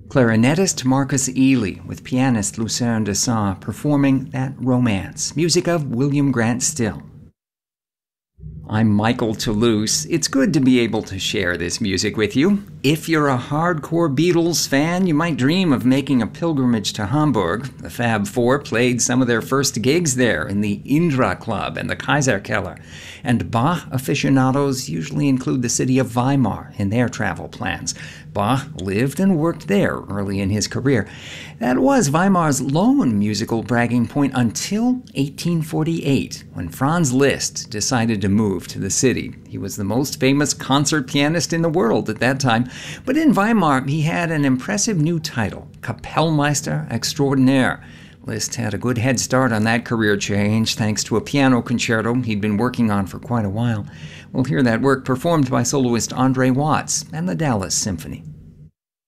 Clarinetist Marcus Ely with pianist Lucerne Dessau performing That Romance, music of William Grant Still. I'm Michael Toulouse. It's good to be able to share this music with you. If you're a hardcore Beatles fan, you might dream of making a pilgrimage to Hamburg. The Fab Four played some of their first gigs there in the Indra Club and the Kaiserkeller. And Bach aficionados usually include the city of Weimar in their travel plans. Bach lived and worked there early in his career. That was Weimar's lone musical bragging point until 1848, when Franz Liszt decided to move to the city. He was the most famous concert pianist in the world at that time, but in Weimar he had an impressive new title, Kapellmeister Extraordinaire. Liszt had a good head start on that career change thanks to a piano concerto he'd been working on for quite a while. We'll hear that work performed by soloist Andre Watts and the Dallas Symphony.